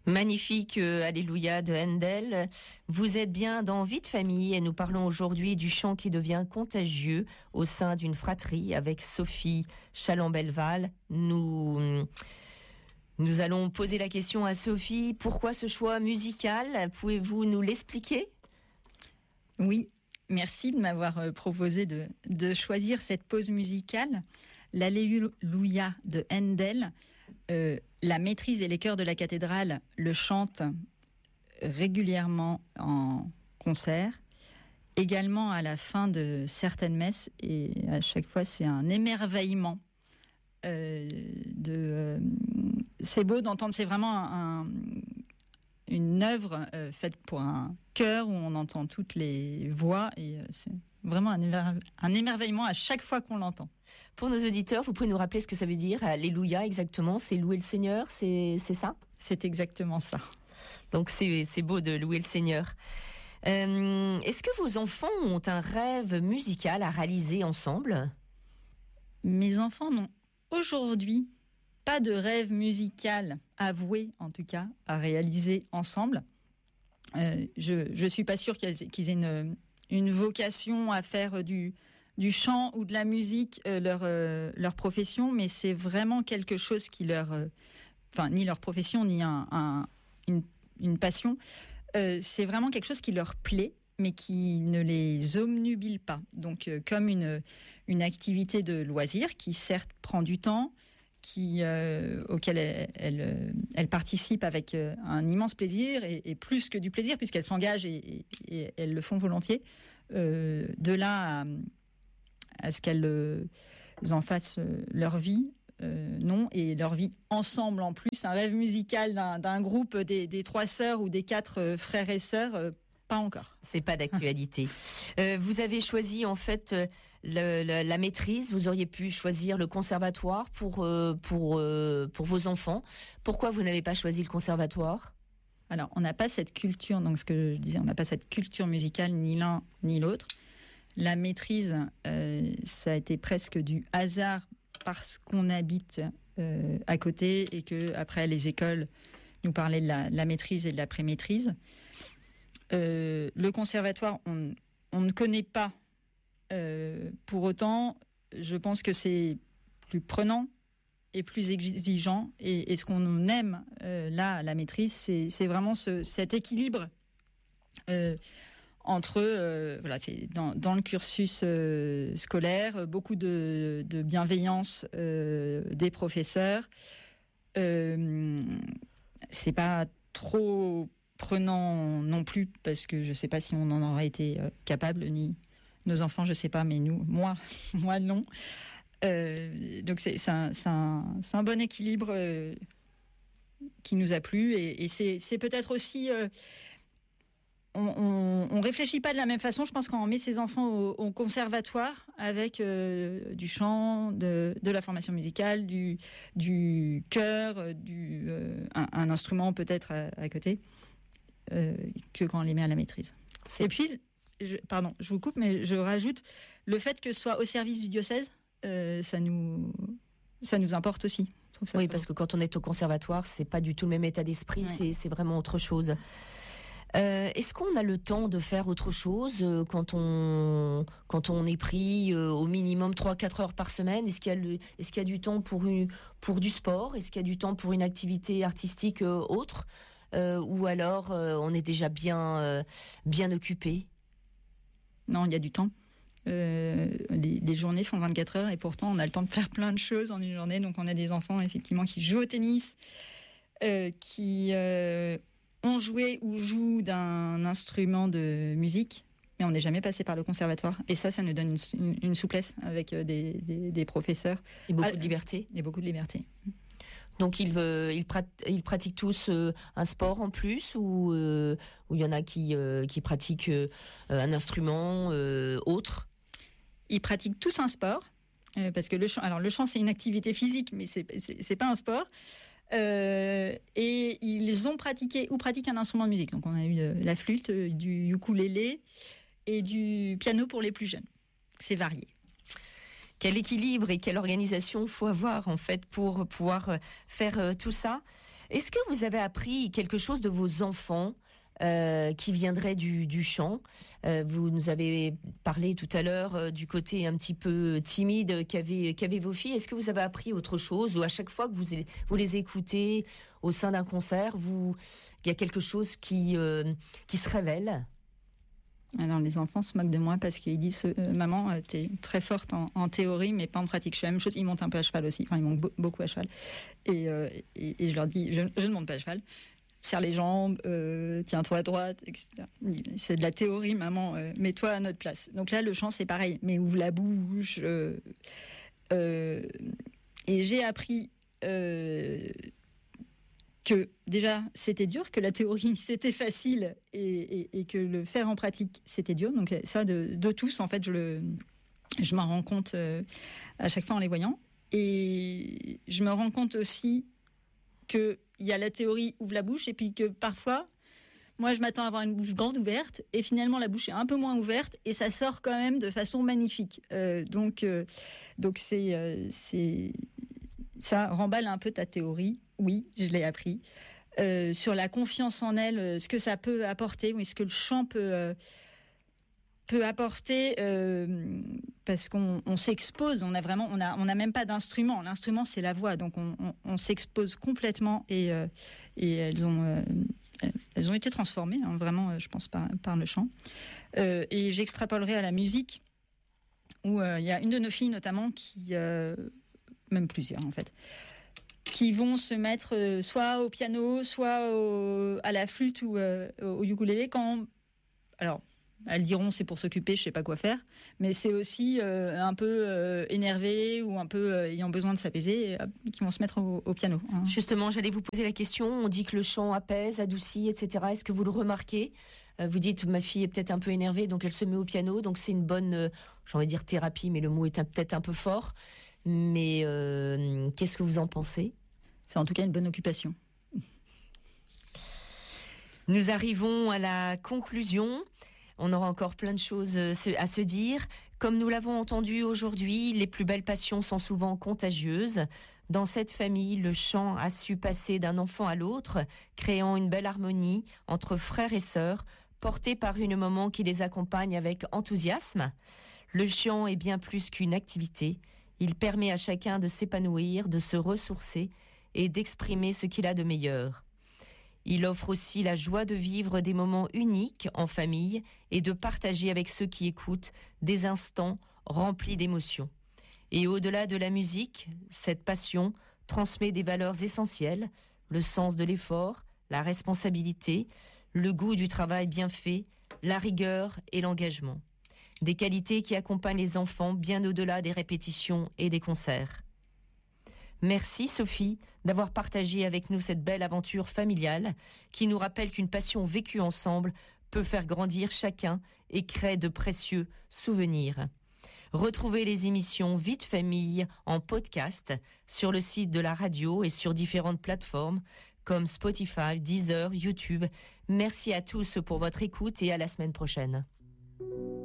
Magnifique Alléluia de Handel. Vous êtes bien dans Vie de famille et nous parlons aujourd'hui du chant qui devient contagieux au sein d'une fratrie avec Sophie Chalambelval. Nous allons poser la question à Sophie. Pourquoi ce choix musical? Pouvez-vous nous l'expliquer? Oui, merci de m'avoir proposé de choisir cette pause musicale. L'Alléluia de Handel, la maîtrise et les chœurs de la cathédrale le chantent régulièrement en concert, également à la fin de certaines messes, et à chaque fois c'est un émerveillement. C'est beau d'entendre, c'est vraiment une œuvre faite pour un chœur où on entend toutes les voix, et c'est vraiment un émerveillement à chaque fois qu'on l'entend. Pour nos auditeurs, vous pouvez nous rappeler ce que ça veut dire? Alléluia, exactement, c'est louer le Seigneur, c'est ça? C'est exactement ça. Donc c'est beau de louer le Seigneur. Est-ce que vos enfants ont un rêve musical à réaliser ensemble? Mes enfants n'ont aujourd'hui pas de rêve musical avoué, en tout cas, à réaliser ensemble. Je suis pas sûre qu'ils aient une vocation à faire du chant ou de la musique leur profession, mais c'est vraiment quelque chose qui ni leur profession ni une passion, c'est vraiment quelque chose qui leur plaît, mais qui ne les obnubile pas. Donc comme une activité de loisir qui certes prend du temps, auquel elles participent avec un immense plaisir et plus que du plaisir puisqu'elles s'engagent et elles le font volontiers. De là à ce qu'elles en fassent leur vie, non, et leur vie ensemble en plus. Un rêve musical d'un groupe des 3 sœurs ou des 4 frères et sœurs, pas encore. C'est pas d'actualité. Vous avez choisi en fait la maîtrise. Vous auriez pu choisir le conservatoire pour vos enfants. Pourquoi vous n'avez pas choisi le conservatoire? Alors, on n'a pas cette culture, donc ce que je disais, on n'a pas cette culture musicale, ni l'un ni l'autre. La maîtrise, ça a été presque du hasard parce qu'on habite à côté et que après les écoles nous parlaient de la maîtrise et de la pré-maîtrise. Le conservatoire, on ne connaît pas. Pour autant, je pense que c'est plus prenant et plus exigeant. Et ce qu'on aime là, à la maîtrise, c'est vraiment cet équilibre entre, c'est dans le cursus scolaire, beaucoup de bienveillance des professeurs. C'est pas trop prenant non plus, parce que je sais pas si on en aurait été capable, ni nos enfants, je sais pas, mais moi non. Donc c'est un bon équilibre qui nous a plu, et c'est peut-être aussi on réfléchit pas de la même façon, je pense, quand on met ses enfants au conservatoire avec du chant, de la formation musicale, du chœur, un instrument peut-être à côté, que quand on les met à la maîtrise. Et puis, je vous coupe, mais je rajoute le fait que ce soit au service du diocèse, ça nous importe aussi. Oui, parce que quand on est au conservatoire, c'est pas du tout le même état d'esprit, ouais. C'est vraiment autre chose. Est-ce qu'on a le temps de faire autre chose quand on est pris au minimum 3-4 heures par semaine? Est-ce qu'il y a du temps pour du sport? Est-ce qu'il y a du temps pour une activité artistique autre? Ou alors on est déjà bien occupé? Non, il y a du temps. Les journées font 24 heures et pourtant on a le temps de faire plein de choses en une journée. Donc on a des enfants effectivement qui jouent au tennis, qui ont joué ou jouent d'un instrument de musique, mais on n'est jamais passé par le conservatoire. Et ça nous donne une souplesse avec des professeurs. Et beaucoup de liberté. Et beaucoup de liberté. Donc ils pratiquent tous un sport en plus, ou il y en a qui pratiquent un instrument autre? Ils pratiquent tous un sport, parce que le chant c'est une activité physique, mais c'est pas un sport. Et ils ont pratiqué ou pratiquent un instrument de musique. Donc on a eu la flûte, du ukulélé et du piano pour les plus jeunes. C'est varié. Quel équilibre et quelle organisation faut avoir en fait pour pouvoir faire tout ça. Est-ce que vous avez appris quelque chose de vos enfants qui viendrait du chant? Vous nous avez parlé tout à l'heure du côté un petit peu timide qu'avaient vos filles. Est-ce que vous avez appris autre chose, ou à chaque fois que vous les écoutez au sein d'un concert, il y a quelque chose qui se révèle? Alors les enfants se moquent de moi parce qu'ils disent maman, t'es très forte en théorie mais pas en pratique. Je fais la même chose, ils montent un peu à cheval aussi, enfin ils montent beaucoup à cheval. Et je leur dis, je ne monte pas à cheval. Serre les jambes, tiens-toi à droite, etc. C'est de la théorie, maman, mets-toi à notre place. Donc là, le chant, c'est pareil, mais ouvre la bouche. Et j'ai appris que déjà, c'était dur, que la théorie, c'était facile, et que le faire en pratique, c'était dur. Donc ça, de tous, en fait, je m'en rends compte à chaque fois en les voyant. Et je me rends compte aussi qu'il y a la théorie ouvre la bouche, et puis que parfois, moi je m'attends à avoir une bouche grande ouverte, et finalement la bouche est un peu moins ouverte, et ça sort quand même de façon magnifique. Donc ça remballe un peu ta théorie. Oui, je l'ai appris. Sur la confiance en elle, ce que ça peut apporter, oui, ce que le chant peut apporter, parce qu'on s'expose, on a même pas d'instrument. L'instrument, c'est la voix, donc on s'expose complètement, et elles ont été transformées, hein, vraiment, je pense, par le chant. Et j'extrapolerai à la musique, où il y a une de nos filles notamment qui, même plusieurs en fait, qui vont se mettre soit au piano, soit à la flûte ou au ukulélé alors, elles diront c'est pour s'occuper, je sais pas quoi faire, mais c'est aussi un peu énervé, ou un peu ayant besoin de s'apaiser, qui vont se mettre au piano. Hein. Justement, j'allais vous poser la question. On dit que le chant apaise, adoucit, etc. Est-ce que vous le remarquez? Vous dites, ma fille est peut-être un peu énervée, donc elle se met au piano. Donc c'est une bonne, j'ai envie de dire thérapie, mais le mot est peut-être un peu fort. Mais qu'est-ce que vous en pensez? C'est en tout cas une bonne occupation. Nous arrivons à la conclusion. On aura encore plein de choses à se dire. Comme nous l'avons entendu aujourd'hui, les plus belles passions sont souvent contagieuses. Dans cette famille, le chant a su passer d'un enfant à l'autre, créant une belle harmonie entre frères et sœurs, portés par une maman qui les accompagne avec enthousiasme. Le chant est bien plus qu'une activité. Il permet à chacun de s'épanouir, de se ressourcer et d'exprimer ce qu'il a de meilleur. Il offre aussi la joie de vivre des moments uniques en famille et de partager avec ceux qui écoutent des instants remplis d'émotions. Et au-delà de la musique, cette passion transmet des valeurs essentielles, le sens de l'effort, la responsabilité, le goût du travail bien fait, la rigueur et l'engagement. Des qualités qui accompagnent les enfants bien au-delà des répétitions et des concerts. Merci Sophie d'avoir partagé avec nous cette belle aventure familiale qui nous rappelle qu'une passion vécue ensemble peut faire grandir chacun et crée de précieux souvenirs. Retrouvez les émissions Vie de famille en podcast sur le site de la radio et sur différentes plateformes comme Spotify, Deezer, YouTube. Merci à tous pour votre écoute et à la semaine prochaine.